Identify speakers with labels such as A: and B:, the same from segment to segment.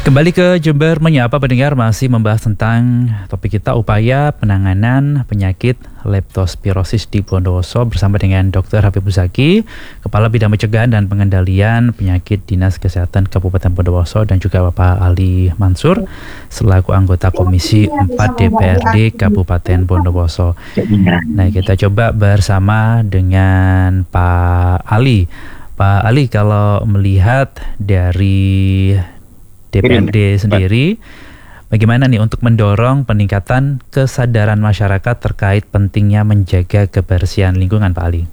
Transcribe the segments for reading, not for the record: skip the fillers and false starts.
A: Kembali ke Jember Menyapa Pendengar, masih membahas tentang topik kita upaya penanganan penyakit leptospirosis di Bondowoso bersama dengan Dr. Habib Muzaki, Kepala Bidang Pencegahan dan Pengendalian Penyakit Dinas Kesehatan Kabupaten Bondowoso, dan juga Bapak Ali Mansur selaku anggota Komisi 4 DPRD Kabupaten Bondowoso. Nah, kita coba bersama dengan Pak Ali. Pak Ali, kalau melihat dari DPRD sendiri, bagaimana nih untuk mendorong peningkatan kesadaran masyarakat terkait pentingnya menjaga kebersihan lingkungan, Pak Ali?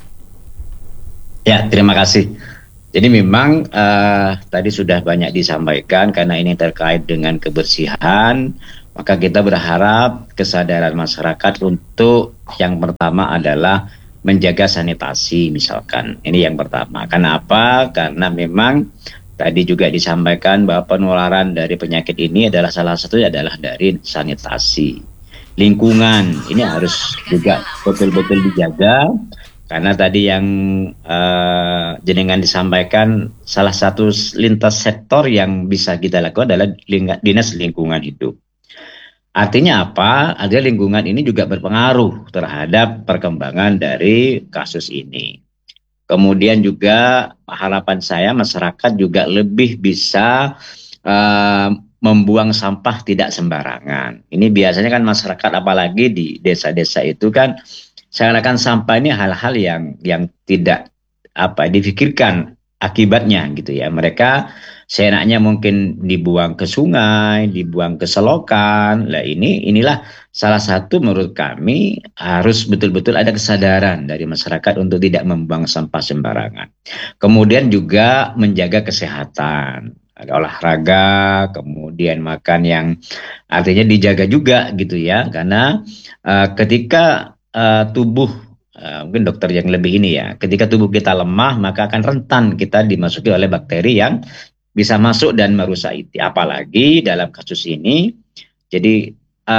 B: Ya, terima kasih. Jadi memang tadi sudah banyak disampaikan karena ini terkait dengan kebersihan, maka kita berharap kesadaran masyarakat untuk yang pertama adalah menjaga sanitasi misalkan. Ini yang pertama. Kenapa? Karena memang tadi juga disampaikan bahwa penularan dari penyakit ini adalah salah satunya adalah dari sanitasi. Lingkungan ini harus juga betul-betul dijaga, karena tadi yang jenengan disampaikan salah satu lintas sektor yang bisa kita lakukan adalah Dinas Lingkungan Hidup. Artinya apa? Artinya lingkungan ini juga berpengaruh terhadap perkembangan dari kasus ini. Kemudian juga harapan saya masyarakat juga lebih bisa membuang sampah tidak sembarangan. Ini biasanya kan masyarakat apalagi di desa-desa itu kan seakan-akan sampah ini hal-hal yang tidak dipikirkan akibatnya gitu ya. Mereka seenaknya mungkin dibuang ke sungai, dibuang ke selokan. Lah inilah salah satu menurut kami harus betul-betul ada kesadaran dari masyarakat untuk tidak membuang sampah sembarangan. Kemudian juga menjaga kesehatan, ada olahraga, kemudian makan yang artinya dijaga juga gitu ya. Karena ketika tubuh mungkin dokter yang lebih ini ya, ketika tubuh kita lemah maka akan rentan kita dimasuki oleh bakteri yang bisa masuk dan merusak itu. Apalagi dalam kasus ini, jadi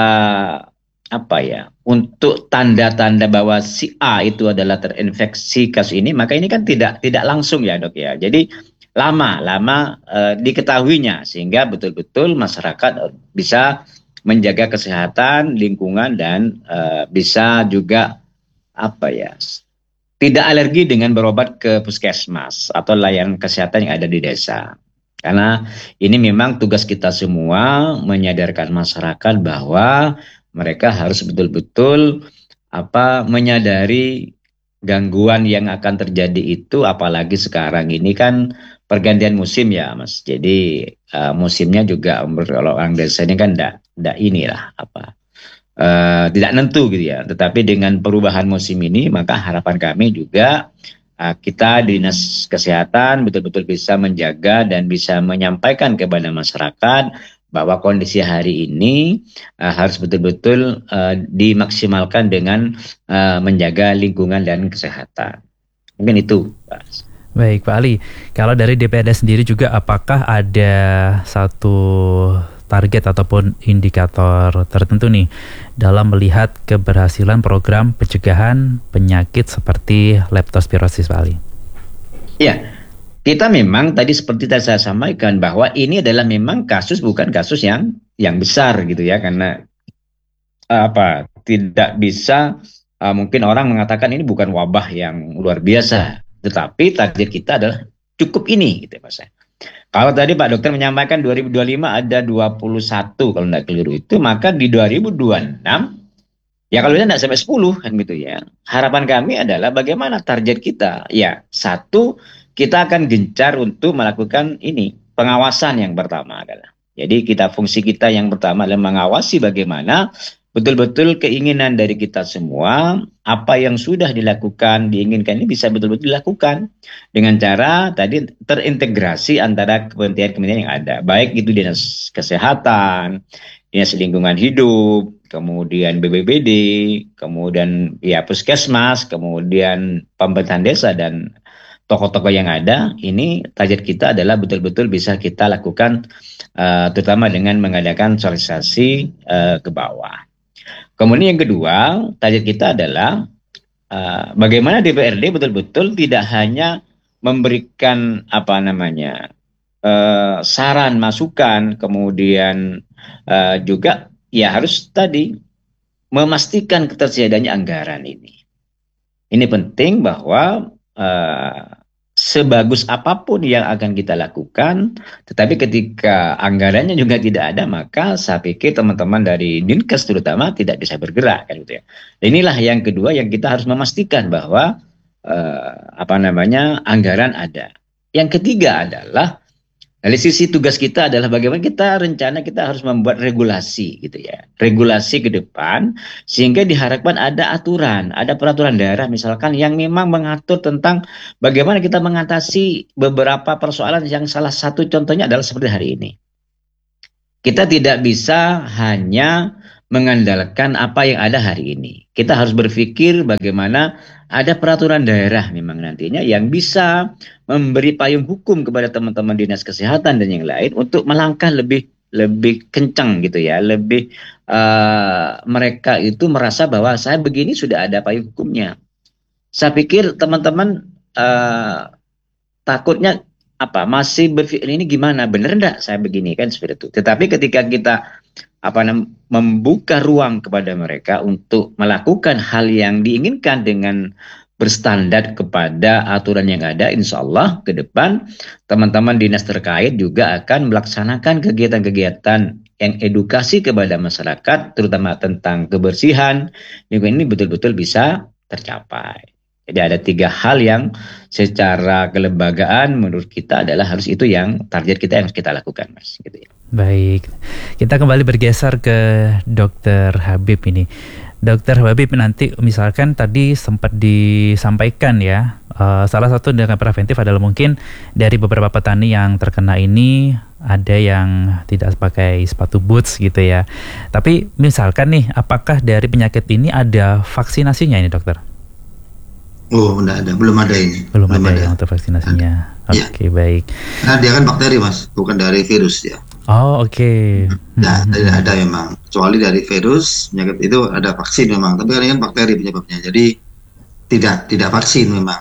B: untuk tanda-tanda bahwa si A itu adalah terinfeksi kasus ini, maka ini kan tidak langsung ya dok ya. Jadi lama diketahuinya sehingga betul-betul masyarakat bisa menjaga kesehatan lingkungan dan bisa juga tidak alergi dengan berobat ke puskesmas atau layanan kesehatan yang ada di desa. Karena ini memang tugas kita semua menyadarkan masyarakat bahwa mereka harus betul-betul menyadari gangguan yang akan terjadi itu, apalagi sekarang ini kan pergantian musim ya Mas. Jadi musimnya juga kalau orang desa ini kan tidak nentu gitu ya. Tetapi dengan perubahan musim ini maka harapan kami juga kita di Dinas Kesehatan betul-betul bisa menjaga dan bisa menyampaikan kepada masyarakat bahwa kondisi hari ini harus betul-betul dimaksimalkan dengan menjaga lingkungan dan kesehatan. Mungkin itu, Pak.
A: Baik, Pak Ali. Kalau dari DPRD sendiri juga apakah ada satu target ataupun indikator tertentu nih dalam melihat keberhasilan program pencegahan penyakit seperti leptospirosis, Pak Ali?
B: Ya, kita memang tadi seperti tadi saya sampaikan bahwa ini adalah memang bukan kasus yang besar gitu ya, karena tidak bisa mungkin orang mengatakan ini bukan wabah yang luar biasa, tetapi target kita adalah cukup ini gitu ya Mas. Kalau tadi Pak Dokter menyampaikan 2025 ada 21 kalau tidak keliru itu, maka di 2026 ya kalau tidak sampai 10 kan gitu ya. Harapan kami adalah bagaimana target kita? Ya, satu, kita akan gencar untuk melakukan ini, pengawasan yang pertama adalah. Jadi fungsi kita yang pertama adalah mengawasi bagaimana betul-betul keinginan dari kita semua, apa yang sudah dilakukan, diinginkan ini bisa betul-betul dilakukan dengan cara tadi terintegrasi antara kementerian-kementerian yang ada, baik itu Dinas Kesehatan, Dinas Lingkungan Hidup, kemudian BPBD, kemudian ya Puskesmas, kemudian pemerintahan desa dan tokoh-tokoh yang ada. Ini target kita adalah betul-betul bisa kita lakukan terutama dengan mengadakan sosialisasi ke bawah. Kemudian yang kedua, target kita adalah bagaimana DPRD betul-betul tidak hanya memberikan saran, masukan, kemudian juga ya harus tadi memastikan ketersediaannya anggaran ini. Ini penting bahwa sebagus apapun yang akan kita lakukan, tetapi ketika anggarannya juga tidak ada, maka saya pikir teman-teman dari Dinkes terutama tidak bisa bergerak kan gitu ya. Inilah yang kedua yang kita harus memastikan bahwa anggaran ada. Yang ketiga adalah dari sisi tugas kita adalah bagaimana kita harus membuat regulasi gitu ya. Regulasi ke depan sehingga diharapkan ada aturan, ada peraturan daerah misalkan yang memang mengatur tentang bagaimana kita mengatasi beberapa persoalan yang salah satu contohnya adalah seperti hari ini. Kita tidak bisa hanya mengandalkan apa yang ada hari ini. Kita harus berpikir bagaimana ada peraturan daerah memang nantinya yang bisa memberi payung hukum kepada teman-teman dinas kesehatan dan yang lain untuk melangkah lebih kencang gitu ya, mereka itu merasa bahwa saya begini sudah ada payung hukumnya. Saya pikir teman-teman takutnya masih berpikir ini gimana, bener enggak saya begini kan seperti itu. Tetapi ketika kita membuka ruang kepada mereka untuk melakukan hal yang diinginkan dengan berstandar kepada aturan yang ada, insya Allah ke depan teman-teman dinas terkait juga akan melaksanakan kegiatan-kegiatan yang edukasi kepada masyarakat, terutama tentang kebersihan lingkungan ini betul-betul bisa tercapai. Jadi ada 3 hal yang secara kelembagaan menurut kita adalah harus itu yang target kita yang harus kita lakukan, Mas. Gitu ya.
A: Baik, kita kembali bergeser ke Dokter Habib ini. Dokter Habib, nanti misalkan tadi sempat disampaikan ya, salah satu dengan preventif adalah mungkin dari beberapa petani yang terkena ini ada yang tidak pakai sepatu boots gitu ya. Tapi misalkan nih, apakah dari penyakit ini ada vaksinasinya ini dokter?
C: Oh, enggak ada, belum ada ini.
A: Belum ada yang untuk vaksinasinya. Oke, baik.
C: Nah, dia kan bakteri, Mas, bukan dari virus ya.
A: Oh, oke.
C: Nah, tidak ada memang. Kecuali dari virus, penyakit itu ada vaksin memang. Tapi kan bakteri penyebabnya. Jadi tidak vaksin memang.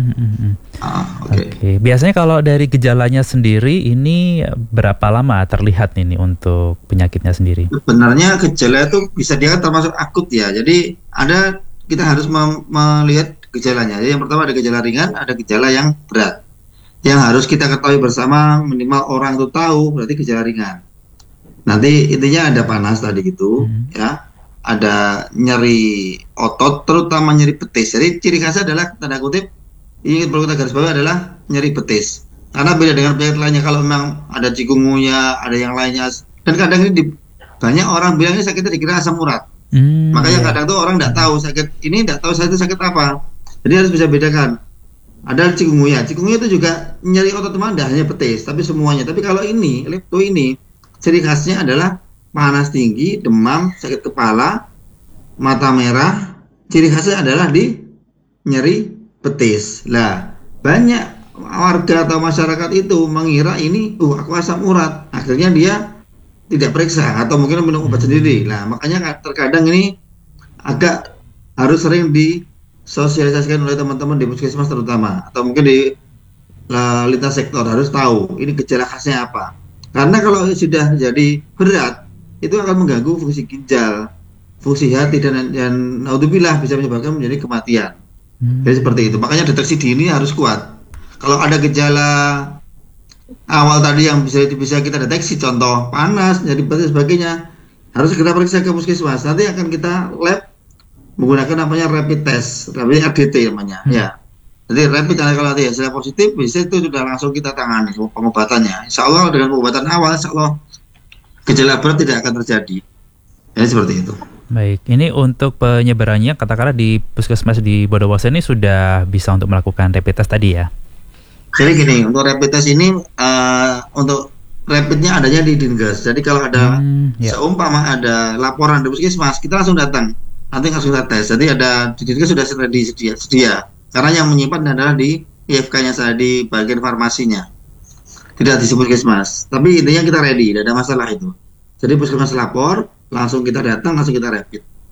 A: Oke. Biasanya kalau dari gejalanya sendiri ini berapa lama terlihat ini untuk penyakitnya sendiri?
C: Sebenarnya gejala itu bisa dia termasuk akut ya. Jadi kita harus melihat gejalanya. Jadi yang pertama ada gejala ringan, ada gejala yang berat. Yang harus kita ketahui bersama, minimal orang itu tahu berarti gejala ringan. Nanti intinya ada panas tadi gitu, ya. Ada nyeri otot, terutama nyeri betis. Jadi ciri khasnya adalah tanda kutip ini perlu kita garis bawahi adalah nyeri betis. Karena beda dengan penyakit lainnya, kalau memang ada cikungunya, ada yang lainnya. Dan kadang ini banyak orang bilangnya sakitnya dikira asam urat. Makanya kadang tuh orang tidak tahu sakit ini, tidak tahu saya itu sakit apa. Jadi harus bisa bedakan. Ada cikungunya itu juga nyeri otot teman, tidak hanya betis, tapi semuanya. Tapi kalau ini, lepto ini, ciri khasnya adalah panas tinggi, demam, sakit kepala, mata merah. Ciri khasnya adalah di nyeri betis. Lah, banyak warga atau masyarakat itu mengira ini, aku asam urat. Akhirnya dia tidak periksa atau mungkin minum obat sendiri. Nah, makanya terkadang ini agak harus sering disosialisasikan oleh teman-teman di puskesmas terutama, atau mungkin di lintas sektor harus tahu ini gejala khasnya apa. Karena kalau sudah jadi berat, itu akan mengganggu fungsi ginjal, fungsi hati dan naudzubillah bisa menyebabkan menjadi kematian. Jadi seperti itu. Makanya deteksi dini harus kuat. Kalau ada gejala awal tadi yang bisa kita deteksi, contoh panas, jadi berat dan sebagainya, harus segera periksa ke puskesmas. Nanti akan kita lab menggunakan namanya rapid test, RDT namanya. Ya. Jadi rapid, karena kalau ada hasilnya positif, bisa itu sudah langsung kita tangani pengobatannya. Insya Allah dengan pengobatan awal, insya Allah gejala berat tidak akan terjadi. Jadi seperti itu.
A: Baik, ini untuk penyebarannya katakanlah di puskesmas di Bondowoso ini sudah bisa untuk melakukan rapid test tadi ya?
C: Jadi gini, untuk rapid test ini untuk rapidnya adanya di Dinkes. Jadi kalau ada seumpama ada laporan di puskesmas, kita langsung datang. Nanti langsung kita tes. Jadi ada di Dinkes sudah sedia. Karena yang menyimpan adalah di IFK-nya saya di bagian farmasinya. Tidak di puskesmas. Tapi intinya kita ready, tidak ada masalah itu. Jadi puskesmas lapor, langsung kita datang, langsung kita rapid.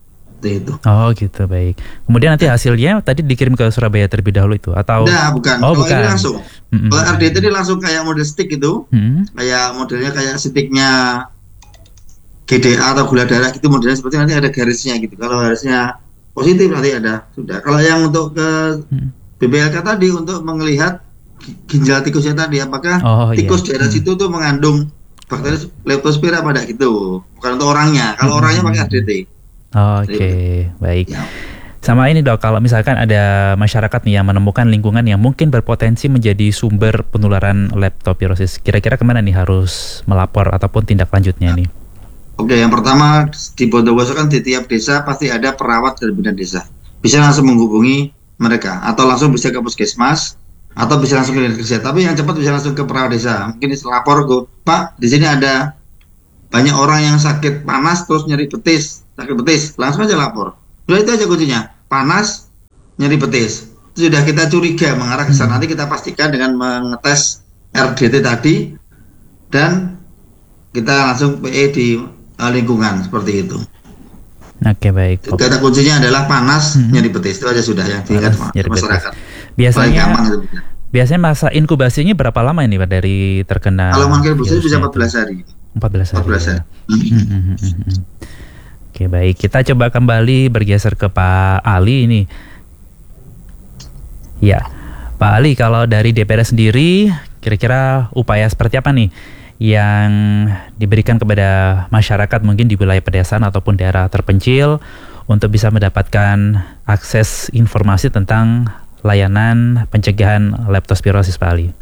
C: itu.
A: Oh gitu, baik. Kemudian nanti hasilnya tadi dikirim ke Surabaya terlebih dahulu itu atau?
C: Nah, bukan.
A: Oh
C: Kalau ini
A: bukan.
C: langsung.
A: Mm-mm.
C: Kalau RDT ini langsung kayak model stick itu,
A: Mm-mm.
C: kayak modelnya kayak sticknya GDA atau gula darah gitu, modelnya seperti nanti ada garisnya gitu. Kalau garisnya positif nanti ada sudah. Kalau yang untuk ke
A: Mm.
C: BBLK tadi untuk melihat ginjal tikusnya tadi, apakah
A: Oh iya.
C: tikus daerah situ tuh mengandung bakteri leptospira pada gitu. Bukan untuk orangnya. Kalau orangnya pakai RDT.
A: Oke, baik.
C: Ya.
A: Sama ini dok, kalau misalkan ada masyarakat nih yang menemukan lingkungan yang mungkin berpotensi menjadi sumber penularan leptospirosis, kira-kira kemana nih harus melapor ataupun tindak lanjutnya nih?
C: Oke, yang pertama di Bondowoso kan di tiap desa pasti ada perawat dari bidan desa. Bisa langsung menghubungi mereka atau langsung bisa ke puskesmas atau bisa langsung ke dinas kesehatan. Tapi yang cepat bisa langsung ke perawat desa. Mungkin lapor ke Pak, di sini ada banyak orang yang sakit panas terus nyeri betis, sakit betis, langsung aja lapor. Sudah itu aja kuncinya, panas, nyeri betis. Itu sudah kita curiga mengarah ke sana. Nanti kita pastikan dengan mengetes RDT tadi dan kita langsung PE di lingkungan seperti itu.
A: Oke, baik.
C: Kata kuncinya adalah panas, nyeri betis. Itu aja sudah yang diingat
A: Nyeri betis.
C: masyarakat. Paling gampang itu.
A: Biasanya masa inkubasinya berapa lama ini Pak dari terkena?
C: Kalau mangkir busur bisa 14 hari.
A: 14 hari.
C: 14 hari.
A: Oke, baik. Kita coba kembali bergeser ke Pak Ali ini. Ya, Pak Ali, kalau dari DPR sendiri, kira-kira upaya seperti apa nih yang diberikan kepada masyarakat mungkin di wilayah pedesaan ataupun daerah terpencil untuk bisa mendapatkan akses informasi tentang layanan pencegahan leptospirosis, Pak Ali?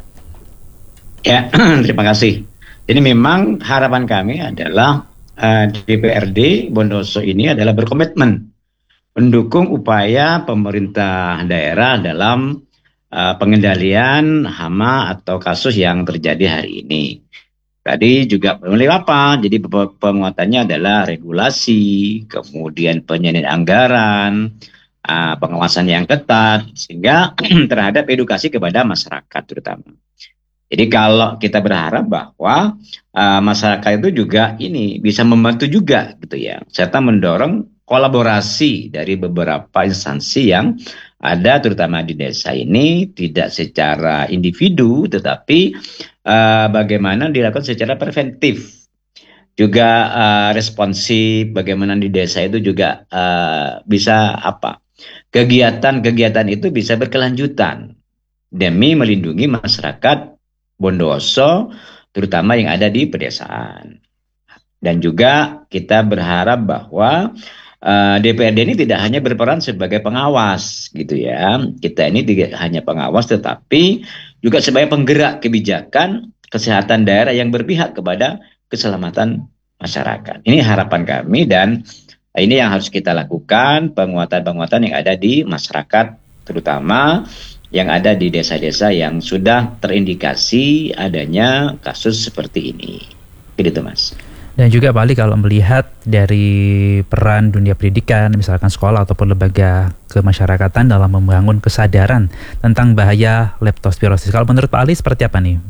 B: Ya, terima kasih. Jadi memang harapan kami adalah DPRD Bondowoso ini adalah berkomitmen mendukung upaya pemerintah daerah dalam pengendalian hama atau kasus yang terjadi hari ini. Tadi juga melalui apa? Jadi penguatannya adalah regulasi, kemudian penyediaan anggaran, pengawasan yang ketat, sehingga terhadap edukasi kepada masyarakat terutama. Jadi kalau kita berharap bahwa masyarakat itu juga ini bisa membantu juga gitu ya, serta mendorong kolaborasi dari beberapa instansi yang ada terutama di desa ini tidak secara individu tetapi bagaimana dilakukan secara preventif juga responsif, bagaimana di desa itu juga bisa kegiatan-kegiatan itu bisa berkelanjutan demi melindungi masyarakat Bondowoso, terutama yang ada di pedesaan. Dan juga kita berharap bahwa DPRD ini tidak hanya berperan sebagai pengawas, gitu ya. Kita ini tidak hanya pengawas, tetapi juga sebagai penggerak kebijakan kesehatan daerah yang berpihak kepada keselamatan masyarakat. Ini harapan kami dan ini yang harus kita lakukan, penguatan-penguatan yang ada di masyarakat, terutama yang ada di desa-desa yang sudah terindikasi adanya kasus seperti ini. Gitu Mas.
A: Dan juga Pak Ali, kalau melihat dari peran dunia pendidikan, misalkan sekolah ataupun lembaga kemasyarakatan dalam membangun kesadaran tentang bahaya leptospirosis, kalau menurut Pak Ali seperti apa nih?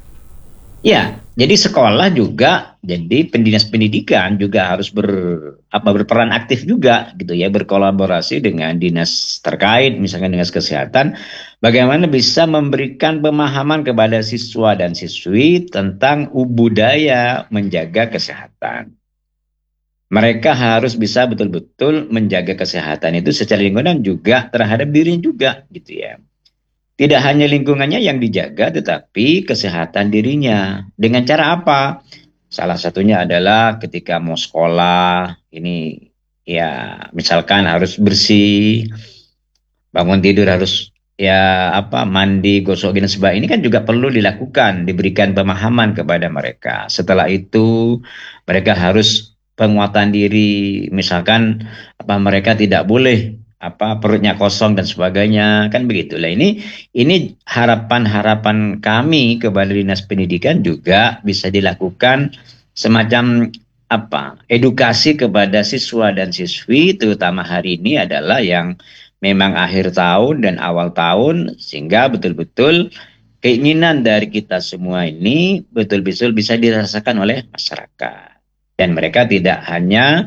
B: Ya, jadi sekolah juga, jadi dinas pendidikan juga harus berperan aktif juga gitu ya, berkolaborasi dengan dinas terkait, misalkan dinas kesehatan, bagaimana bisa memberikan pemahaman kepada siswa dan siswi tentang budaya menjaga kesehatan. Mereka harus bisa betul-betul menjaga kesehatan itu secara lingkungan juga terhadap dirinya juga gitu ya. Tidak hanya lingkungannya yang dijaga, tetapi kesehatan dirinya. Dengan cara apa? Salah satunya adalah ketika mau sekolah, ini ya misalkan harus bersih, bangun tidur harus mandi, gosok dan sebagainya. Ini kan juga perlu dilakukan, diberikan pemahaman kepada mereka. Setelah itu mereka harus penguatan diri, misalkan mereka tidak boleh perutnya kosong dan sebagainya, kan begitulah. Ini harapan kami kepada dinas pendidikan juga bisa dilakukan semacam edukasi kepada siswa dan siswi, terutama hari ini adalah yang memang akhir tahun dan awal tahun, sehingga betul-betul keinginan dari kita semua ini betul-betul bisa dirasakan oleh masyarakat dan mereka tidak hanya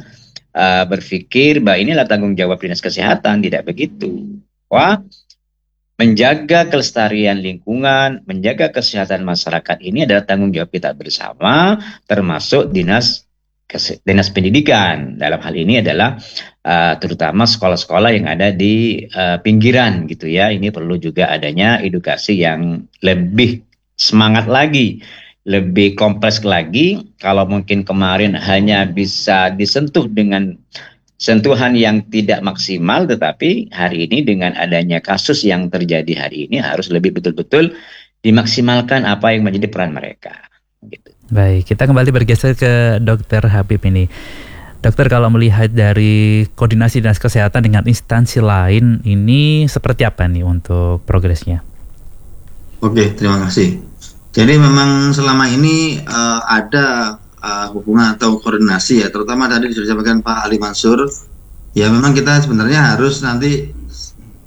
B: berpikir bahwa inilah tanggung jawab dinas kesehatan, tidak begitu. Wah, menjaga kelestarian lingkungan, menjaga kesehatan masyarakat ini adalah tanggung jawab kita bersama, termasuk dinas pendidikan. Dalam hal ini adalah terutama sekolah-sekolah yang ada di pinggiran gitu ya. Ini perlu juga adanya edukasi yang lebih semangat lagi, lebih kompleks lagi. Kalau mungkin kemarin hanya bisa disentuh dengan sentuhan yang tidak maksimal, tetapi hari ini dengan adanya kasus yang terjadi hari ini harus lebih betul-betul dimaksimalkan apa yang menjadi peran mereka. Gitu.
A: Baik, kita kembali bergeser ke Dr. Habib ini. Dokter, kalau melihat dari koordinasi dinas kesehatan dengan instansi lain, ini seperti apa nih untuk progresnya?
C: Oke, terima kasih. Jadi memang selama ini ada hubungan atau koordinasi ya, terutama tadi sudah disampaikan Pak Ali Mansur. Ya memang kita sebenarnya harus nanti